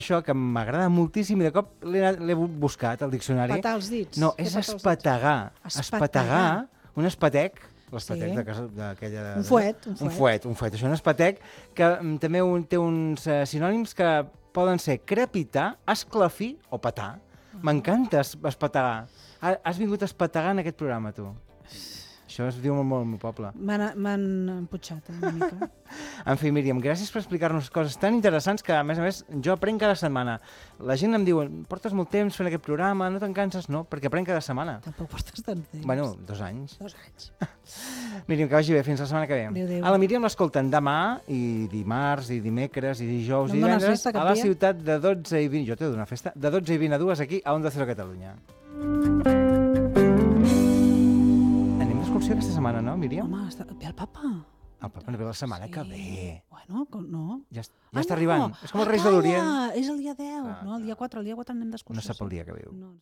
això que m'agrada moltíssim i de cop l'he buscat al diccionari. Petar els dits. No, és espetegar. Espetegar, un espetec, l'espetec Sí. d'aquella... Un fuet. Un fuet. Això és un espetec que també té uns sinònims que poden ser crepitar, esclafir o petar. M'encanta espetegar. Has vingut a espetegar en aquest programa, tu. Això es diu molt al meu poble. M'han emputxat una mica. En fi, Míriam, gràcies per explicar-nos coses tan interessants que, a més, jo aprenc cada setmana. La gent em diu, portes molt temps fent aquest programa, no te'n canses? No, perquè aprenc cada setmana. Tampoc portes tant temps. Bueno, 2 anys. 2 anys. Míriam, que vagi bé, fins la setmana que ve. Adéu. A la Míriam l'escolten demà, i dimarts, i dimecres, i dijous, No em i dones divendres, festa cap a la dia? ciutat de 12 i 20... Jo t'he de donar festa. De 12 i 20 a 2 aquí, a Onda Cero Catalunya. Anem d'excursió aquesta setmana, no, Míriam? Home, ve el papa. El papa no ve la setmana que ve. Bueno, no. Ja està arribant. És com els Reis de l'Orient. És el dia 10. No, el dia 4. El dia 4 anem d'excursió. No sap el dia que viu. No.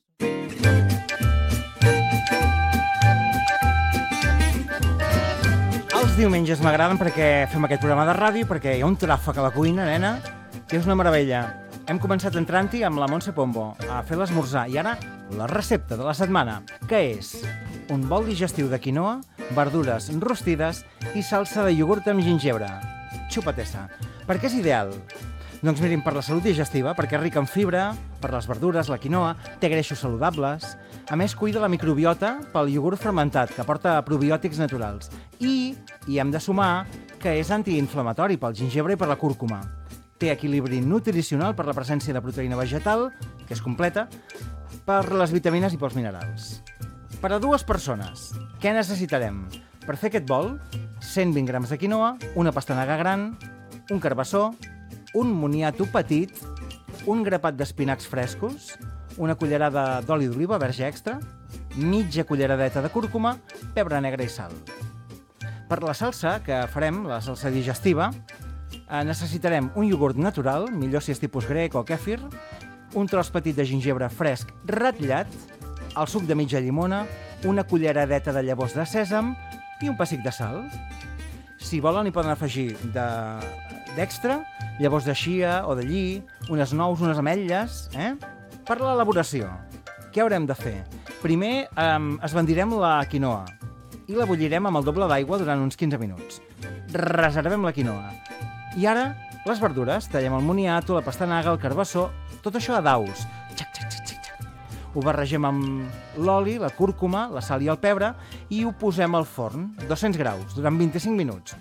Els diumenges m'agraden perquè fem aquest programa de ràdio, perquè hi ha un tràfic a la cuina, nena, que és una meravella. Hem començat entrant-hi amb la Montse Pombo a fer l'esmorzar i ara la recepta de la setmana, que és un bol digestiu de quinoa, verdures rostides i salsa de iogurt amb gingebre. Xupatessa. Per què és ideal? Doncs mirin, per la salut digestiva, perquè és rica en fibra, per les verdures, la quinoa, té greixos saludables. A més, cuida la microbiota pel iogurt fermentat, que porta probiòtics naturals. I hem de sumar que és antiinflamatori pel gingebre i per la cúrcuma. Té equilibri nutricional per la presència de proteïna vegetal, que és completa, per les vitamines i pels minerals. Per a 2 persones, què necessitarem? Per fer aquest bol, 120 grams de quinoa, una pastanaga gran, un carbassó, un moniato petit, un grapat d'espinacs frescos, una cullerada d'oli d'oliva verge extra, mitja culleradeta de cúrcuma, pebre negre i sal. Per la salsa que farem, la salsa digestiva, necessitarem un iogurt natural, millor si és tipus grec o kèfir, un tros petit de gingebre fresc ratllat, el suc de mitja llimona, una culleradeta de llavors de sèsam i un pessic de sal. Si volen, hi poden afegir d'extra, llavors de xia o de lli, unes nous, unes ametlles. Per l'elaboració, què haurem de fer? Primer esbandirem la quinoa i la bullirem amb el doble d'aigua durant uns 15 minuts. Reservem la quinoa. I ara, les verdures, tallem el moniato, la pastanaga, el carbassó, tot això a daus. Xac, xac, xac, xac. Ho barregem amb l'oli, la cúrcuma, la sal i el pebre i ho posem al forn, 200 graus, durant 25 minuts.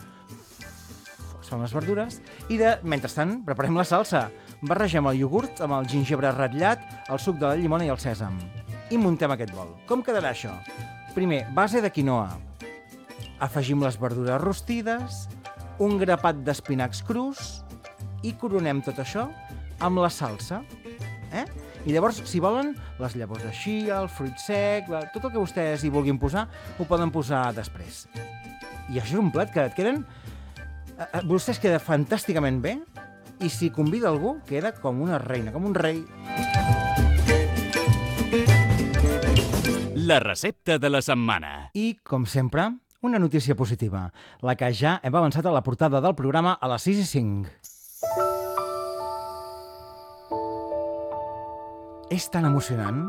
Es fan les verdures i, mentrestant, preparem la salsa. Barregem el iogurt amb el gingebre ratllat, el suc de la llimona i el sèsam. I muntem aquest bol. Com quedarà això? Primer, base de quinoa. Afegim les verdures rostides, un grapat d'espinacs crus i coronem tot això amb la salsa. I llavors, si volen, les llavors de xia, el fruit sec, tot el que vostès hi vulguin posar, ho poden posar després. I això és un plat que et queden... Vostès queda fantàsticament bé i si convida algú, queda com una reina, com un rei. La recepta de la setmana. I, com sempre, una notícia positiva, la que ja hem avançat a la portada del programa a les 6:05. És tan emocionant,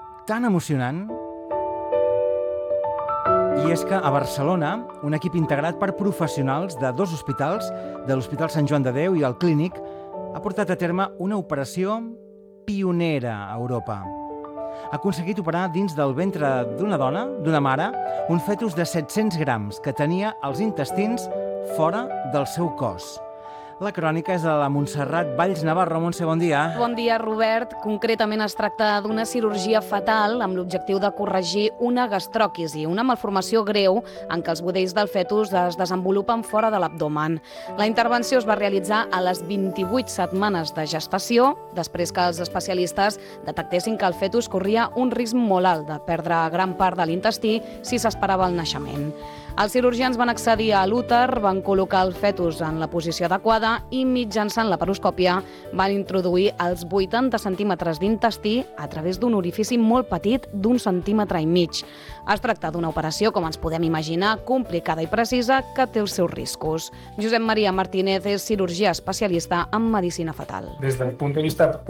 i és que a Barcelona, un equip integrat per professionals de 2 hospitals, de l'Hospital Sant Joan de Déu i el Clínic, ha portat a terme una operació pionera a Europa. Ha aconseguit operar dins del ventre d'una dona, d'una mare, un fetus de 700 grams que tenia els intestins fora del seu cos. La crònica és de la Montserrat Valls Navarro. Montse, bon dia. Bon dia, Robert. Concretament es tracta d'una cirurgia fatal amb l'objectiu de corregir una gastròquisi, una malformació greu en què els budells del fetus es desenvolupen fora de l'abdomen. La intervenció es va realitzar a les 28 setmanes de gestació, després que els especialistes detectessin que el fetus corria un risc molt alt de perdre gran part de l'intestí si s'esperava el naixement. Els cirurgians van accedir a l'úter, van col·locar el fetus en la posició adequada i mitjançant la paroscòpia van introduir els 80 centímetres d'intestí a través d'un orifici molt petit d'1,5 centímetres. Es tracta d'una operació, com ens podem imaginar, complicada i precisa, que té els seus riscos. Josep Maria Martínez és cirurgià especialista en medicina fetal. Des del punt de vista